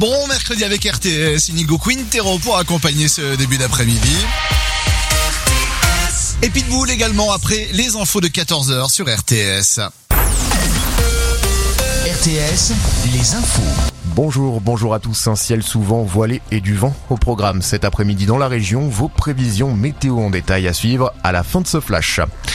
Bon mercredi avec RTS, Inigo Quintero pour accompagner ce début d'après-midi. Et Pitbull également après les infos de 14h sur RTS. RTS, les infos. Bonjour à tous. Un ciel souvent voilé et du vent au programme cet après-midi dans la région. Vos prévisions météo en détail à suivre à la fin de ce flash.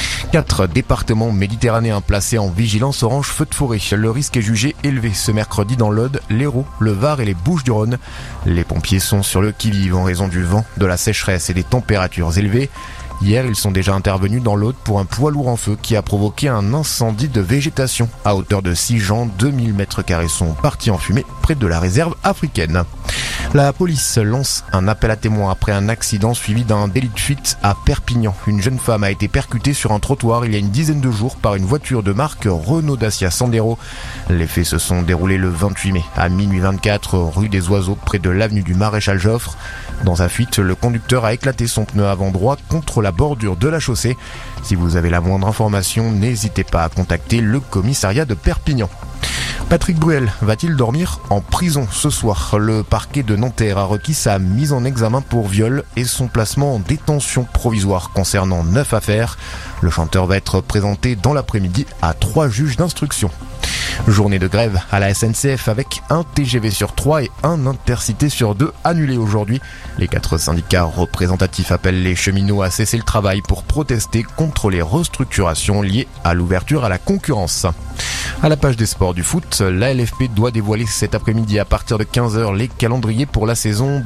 4 départements méditerranéens placés en vigilance orange feu de forêt. Le risque est jugé élevé ce mercredi dans l'Aude, l'Hérault, le Var et les Bouches-du-Rhône. Les pompiers sont sur le qui-vive en raison du vent, de la sécheresse et des températures élevées. Hier, ils sont déjà intervenus dans l'Aude pour un poids lourd en feu qui a provoqué un incendie de végétation. À hauteur de 6 gens, 2000 m² sont partis en fumée près de la réserve africaine. La police lance un appel à témoins après un accident suivi d'un délit de fuite à Perpignan. Une jeune femme a été percutée sur un trottoir il y a une dizaine de jours par une voiture de marque Renault Dacia Sandero. Les faits se sont déroulés le 28 mai à minuit 24 rue des Oiseaux près de l'avenue du Maréchal Joffre. Dans sa fuite, le conducteur a éclaté son pneu avant droit contre la bordure de la chaussée. Si vous avez la moindre information, n'hésitez pas à contacter le commissariat de Perpignan. Patrick Bruel va-t-il dormir en prison ce soir? Le parquet de Nanterre a requis sa mise en examen pour viol et son placement en détention provisoire concernant 9 affaires. Le chanteur va être présenté dans l'après-midi à 3 juges d'instruction. Journée de grève à la SNCF avec un TGV sur 3 et un Intercité sur 2 annulés aujourd'hui. Les 4 syndicats représentatifs appellent les cheminots à cesser le travail pour protester contre les restructurations liées à l'ouverture à la concurrence. À la page des sports du foot, la LFP doit dévoiler cet après-midi à partir de 15h les calendriers pour la saison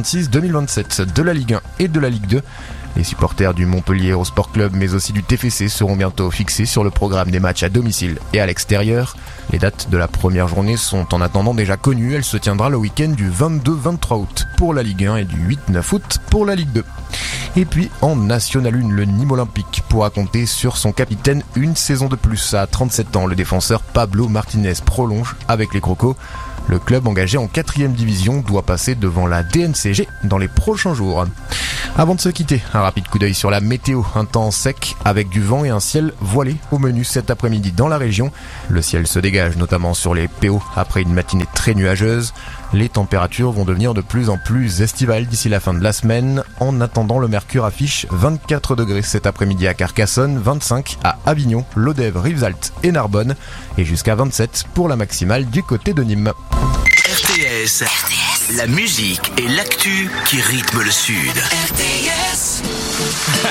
2026-2027 de la Ligue 1 et de la Ligue 2. Les supporters du Montpellier au Sport Club mais aussi du TFC seront bientôt fixés sur le programme des matchs à domicile et à l'extérieur. Les dates de la première journée sont en attendant déjà connues. Elle se tiendra le week-end du 22-23 août pour la Ligue 1 et du 8-9 août pour la Ligue 2. Et puis en National 1, le Nîmes Olympique pourra compter sur son capitaine une saison de plus. À 37 ans, le défenseur Pablo Martinez prolonge avec les Crocos. Le club engagé en 4e division doit passer devant la DNCG dans les prochains jours. Avant de se quitter, un rapide coup d'œil sur la météo. Un temps sec avec du vent et un ciel voilé au menu cet après-midi dans la région. Le ciel se dégage notamment sur les PO après une matinée très nuageuse. Les températures vont devenir de plus en plus estivales d'ici la fin de la semaine. En attendant, le mercure affiche 24 degrés cet après-midi à Carcassonne, 25 à Avignon, Lodève, Rivesaltes et Narbonne et jusqu'à 27 pour la maximale du côté de Nîmes. RTS, la musique et l'actu qui rythment le Sud. RTS.